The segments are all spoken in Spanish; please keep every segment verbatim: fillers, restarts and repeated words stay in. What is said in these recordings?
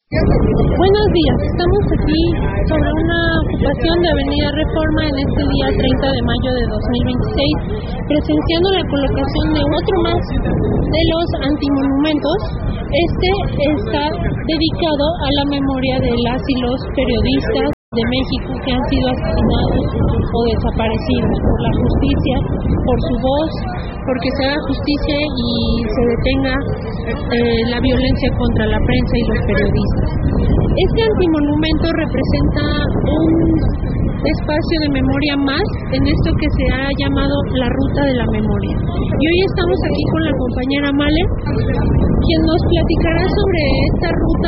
Buenos días, estamos aquí sobre una ocupación de Avenida Reforma en este día treinta de mayo de dos mil veintiséis, presenciando la colocación de otro más de los antimonumentos. Este está dedicado a la memoria de las y los periodistas de México que han sido asesinados o desaparecidos por la justicia, por su voz, porque se haga justicia y se detenga eh, la violencia contra la prensa y los periodistas. Este antimonumento representa un espacio de memoria más en esto que se ha llamado la Ruta de la Memoria. Y hoy estamos aquí con la compañera Male, quien nos platicará sobre esta ruta.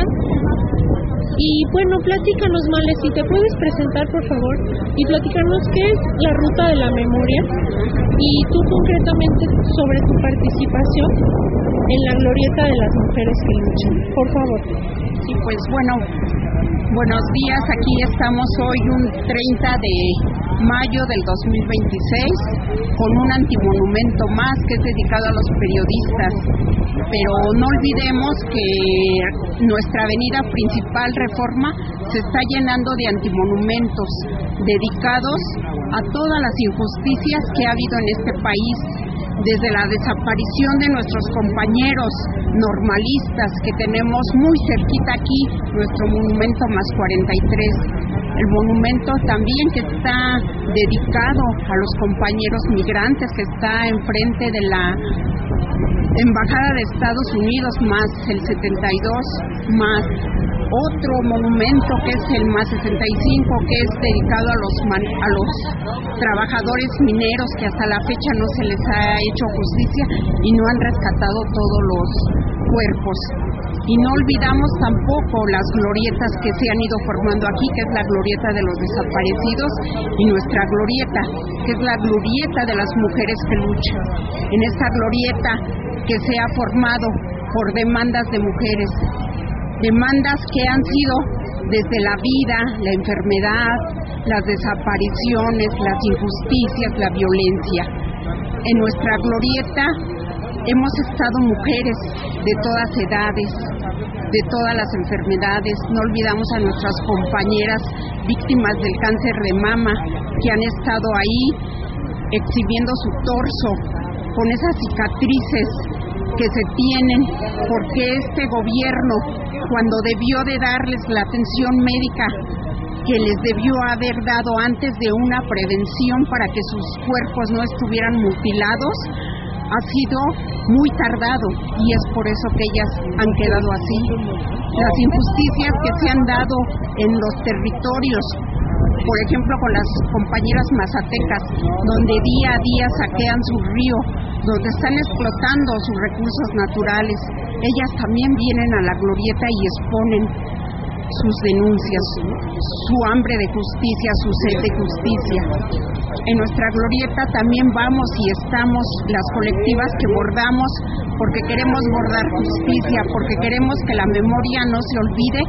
Y bueno, platícanos, Male, si te puedes presentar, por favor, y platicarnos qué es la Ruta de la Memoria y tú concretamente sobre tu participación en la glorieta de las mujeres que luchan. Por favor. Sí, pues bueno, buenos días. Aquí estamos hoy un treinta de mayo del dos mil veintiséis con un antimonumento más que es dedicado a los periodistas. Pero no olvidemos que nuestra avenida principal Reforma se está llenando de antimonumentos dedicados a todas las injusticias que ha habido en este país, desde la desaparición de nuestros compañeros normalistas que tenemos muy cerquita aquí, nuestro monumento más cuarenta y tres, el monumento también que está dedicado a los compañeros migrantes, que está enfrente de la Embajada de Estados Unidos, más el setenta y dos, más otro monumento que es el más sesenta y cinco, que es dedicado a los man- a los trabajadores mineros que hasta la fecha no se les ha hecho justicia y no han rescatado todos los cuerpos. Y no olvidamos tampoco las glorietas que se han ido formando aquí, que es la glorieta de los desaparecidos y nuestra glorieta, que es la glorieta de las mujeres que luchan. En esta glorieta que se ha formado por demandas de mujeres, demandas que han sido desde la vida, la enfermedad, las desapariciones, las injusticias, la violencia. En nuestra glorieta hemos estado mujeres de todas edades, de todas las enfermedades. No olvidamos a nuestras compañeras víctimas del cáncer de mama que han estado ahí exhibiendo su torso con esas cicatrices que se tienen, porque este gobierno, cuando debió de darles la atención médica que les debió haber dado antes de una prevención para que sus cuerpos no estuvieran mutilados, ha sido muy tardado y es por eso que ellas han quedado así. Las injusticias que se han dado en los territorios, por ejemplo con las compañeras mazatecas, donde día a día saquean su río, donde están explotando sus recursos naturales, ellas también vienen a la glorieta y exponen sus denuncias, su hambre de justicia, su sed de justicia. En nuestra glorieta también vamos y estamos las colectivas que bordamos, porque queremos bordar justicia, porque queremos que la memoria no se olvide,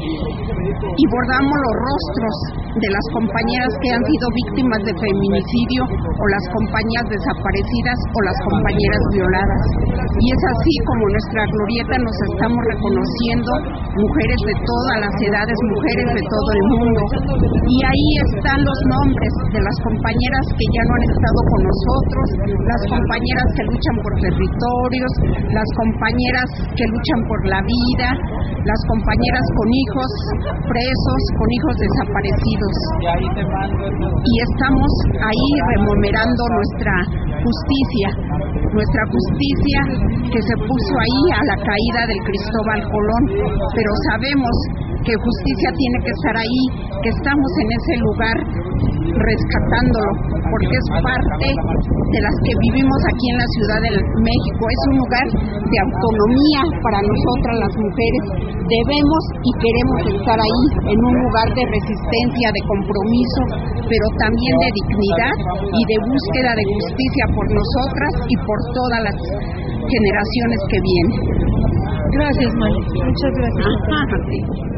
y bordamos los rostros de las compañeras que han sido víctimas de feminicidio, o las compañeras desaparecidas, o las compañeras violadas. Y es así como nuestra glorieta nos estamos reconociendo, mujeres de todas las edades, mujeres de todo el mundo. Y ahí están los nombres de las compañeras que ya no han estado con nosotros, las compañeras que luchan por territorios, las compañeras que luchan por la vida, las compañeras con hijos presos, con hijos desaparecidos. Y estamos ahí rememorando nuestra justicia, nuestra justicia que se puso ahí a la caída del Cristóbal Colón, pero sabemos que justicia tiene que estar ahí, que estamos en ese lugar rescatándolo, porque es parte de las que vivimos aquí en la Ciudad de México. Es un lugar de autonomía para nosotras las mujeres. Debemos y queremos estar ahí, en un lugar de resistencia, de compromiso, pero también de dignidad y de búsqueda de justicia por nosotras y por todas las generaciones que vienen. Gracias, Male. Muchas gracias. Ajá, sí.